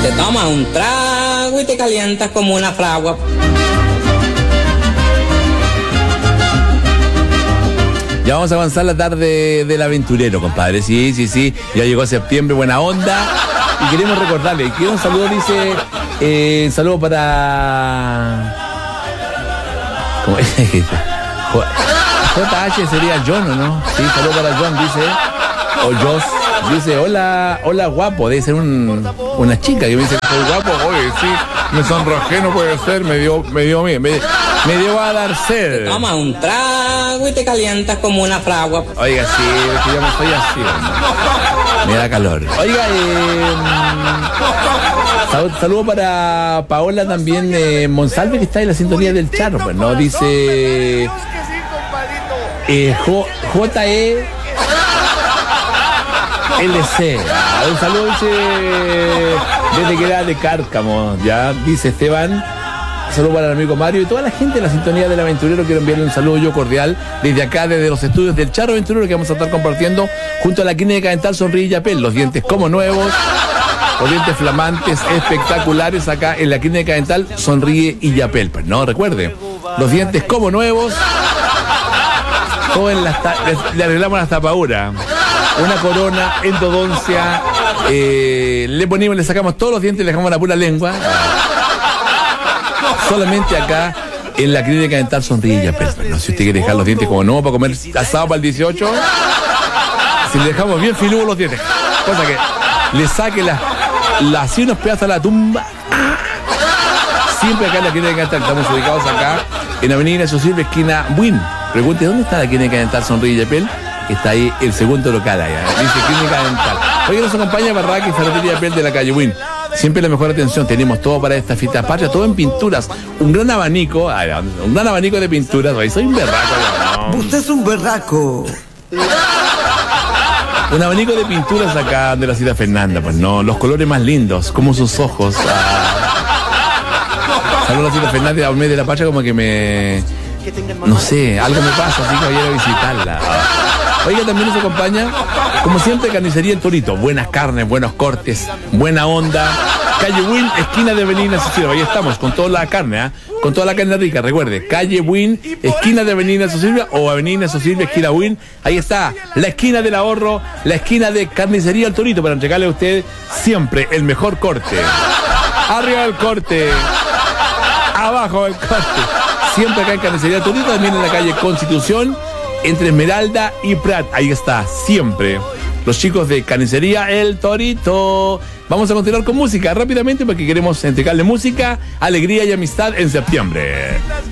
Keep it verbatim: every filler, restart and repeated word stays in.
Te tomas un trago y te calientas como una fragua. Ya vamos a avanzar la tarde del aventurero, compadre. Sí, sí, sí. Ya llegó septiembre, buena onda. Y queremos recordarle, quiero un saludo, dice, eh, saludo para... ¿Cómo es? J H sería John, ¿o no? Sí, saludo para John, dice. O Joss. Dice, hola, hola guapo. Debe ser un, una chica que me dice, soy guapo. Oye, sí, me sonrojé, no puede ser. Me dio, me dio, me, me, me dio a dar sed. Te tomas un trago y te calientas como una fragua. Oiga, sí, que yo no estoy así, ¿no? Me da calor. Oiga, eh, salud, saludo para Paola también, eh, Monsalve, que está en la sintonía del Charro, pues, ¿no? Dice eh, J E L C. Ah, un saludo, dice, desde que era de Cárcamo, ya, dice Esteban. Saludos para el amigo Mario y toda la gente de la sintonía del aventurero. Quiero enviarle un saludo yo cordial desde acá, desde los estudios del Charro Aventurero, que vamos a estar compartiendo junto a la clínica dental Sonríe y Yapel. Los dientes como nuevos, los dientes flamantes, espectaculares acá en la clínica dental Sonríe y Yapel. Pues no, recuerde, los dientes como nuevos, todo en las ta- le, le arreglamos las tapaduras, una corona, endodoncia, eh, le ponemos, le sacamos todos los dientes, le dejamos la pura lengua. Solamente acá en la clínica dental Sonríe y Yapel. No, si usted quiere dejar los dientes como nuevos para comer asado para el dieciocho, si le dejamos bien filudos los dientes, cosa que le saque la, la así unos pedazos a la tumba. Siempre acá en la clínica dental, estamos ubicados acá en Avenida Sosilve, esquina Buin. Pregunte, ¿dónde está la clínica dental Sonríe y Yapel? Está ahí el segundo local allá, dice clínica dental. Hoy nos acompaña Barraca y Ferretería Yapel de la calle Buin. Siempre la mejor atención, tenemos todo para esta fiesta patria, todo en pinturas, un gran abanico, ay, un gran abanico de pinturas. Ay, soy un berraco, no. Usted es un berraco. Un abanico de pinturas acá de la ciudad Fernanda, pues no, los colores más lindos, como sus ojos. Ah. Saludos a la ciudad Fernanda, al mes de la patria, como que me, no sé, algo me pasa, así que voy a ir a visitarla. Ah. Oiga, también nos acompaña, como siempre, Carnicería El Torito. Buenas carnes, buenos cortes, buena onda. Calle Buin, esquina de Avenida Sosilve. Ahí estamos, con toda la carne, ¿eh? Con toda la carne rica. Recuerde, Calle Buin, esquina de Avenida Sosilve o Avenida Sosilve, esquina Buin. Ahí está, la esquina del ahorro, la esquina de Carnicería El Torito, para entregarle a usted siempre el mejor corte. Arriba el corte, abajo el corte. Siempre acá en Carnicería El Torito, también en la calle Constitución, entre Esmeralda y Prat. Ahí está, siempre. Los chicos de Carnicería El Torito. Vamos a continuar con música rápidamente porque queremos entregarle música, alegría y amistad en septiembre.